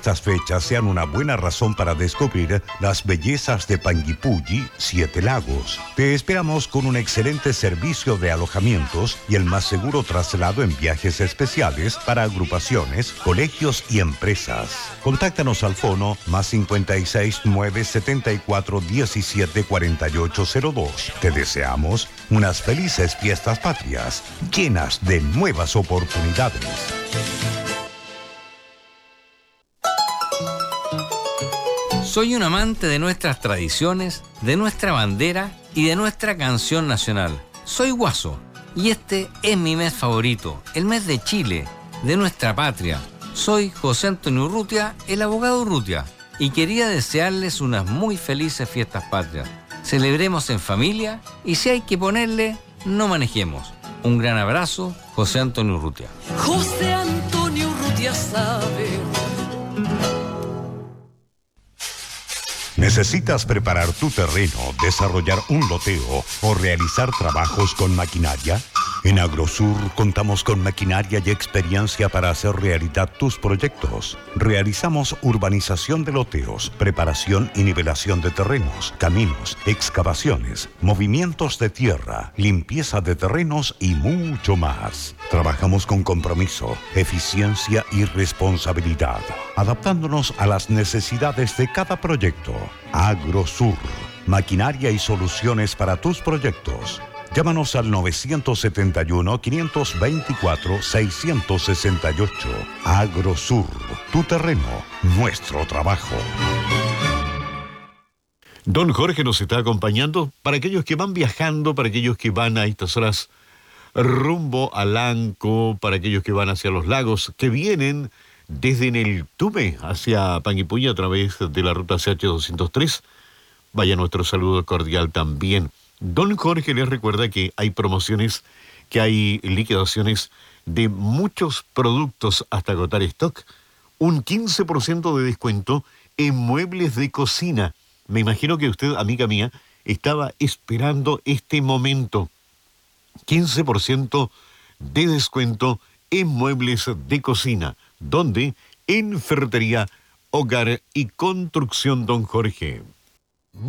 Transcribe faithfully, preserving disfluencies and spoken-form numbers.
estas fechas sean una buena razón para descubrir las bellezas de Panguipulli, Siete Lagos. Te esperamos con un excelente servicio de alojamientos y el más seguro traslado en viajes especiales para agrupaciones, colegios y empresas. Contáctanos al fono más cincuenta y seis, nueve setenta y cuatro, diecisiete, cuarenta y ocho cero dos. Te deseamos unas felices fiestas patrias llenas de nuevas oportunidades. Soy un amante de nuestras tradiciones, de nuestra bandera y de nuestra canción nacional. Soy Guaso y este es mi mes favorito, el mes de Chile, de nuestra patria. Soy José Antonio Urrutia, el abogado Urrutia, y quería desearles unas muy felices fiestas patrias. Celebremos en familia y si hay que ponerle, no manejemos. Un gran abrazo, José Antonio Urrutia. José Antonio Urrutia sabe. ¿Necesitas preparar tu terreno, desarrollar un loteo o realizar trabajos con maquinaria? En Agrosur contamos con maquinaria y experiencia para hacer realidad tus proyectos. Realizamos urbanización de loteos, preparación y nivelación de terrenos, caminos, excavaciones, movimientos de tierra, limpieza de terrenos y mucho más. Trabajamos con compromiso, eficiencia y responsabilidad, adaptándonos a las necesidades de cada proyecto. Agrosur, maquinaria y soluciones para tus proyectos. Llámanos al nueve siete uno, cinco dos cuatro, seis seis ocho. Agrosur, tu terreno, nuestro trabajo. Don Jorge nos está acompañando para aquellos que van viajando, para aquellos que van a estas horas rumbo a Lanco, para aquellos que van hacia los lagos, que vienen desde Neltume hacia Panguipulli a través de la ruta C H doscientos tres. Vaya nuestro saludo cordial también. Don Jorge les recuerda que hay promociones, que hay liquidaciones de muchos productos hasta agotar stock. Un quince por ciento de descuento en muebles de cocina. Me imagino que usted, amiga mía, estaba esperando este momento. quince por ciento de descuento en muebles de cocina. ¿Dónde? En Ferretería, Hogar y Construcción Don Jorge.